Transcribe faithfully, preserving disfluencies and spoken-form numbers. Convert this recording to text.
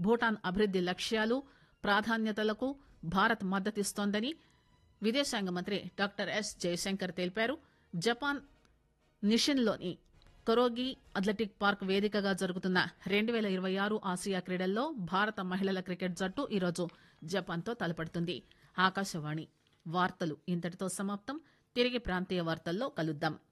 భూటాన్ అభివృద్ది లక్ష్యాలు ప్రాధాన్యతలకు భారత్ మద్దతిస్తోందని విదేశాంగ మంత్రి డాక్టర్ ఎస్ జయశంకర్ తెలిపారు. జపాన్ నిషిన్లోని కరోగి అథ్లెటిక్ పార్క్ వేదికగా జరుగుతున్న రెండు పేల ఇరవై ఆరు ఆసియా క్రీడల్లో భారత మహిళల క్రికెట్ జట్టు ఈరోజు జపాన్తో తలపడుతుంది. ఆకాశవాణి వార్తలు ఇంతటితో సమాప్తం. తిరిగి ప్రాంతీయ వార్తల్లో కలుద్దాం.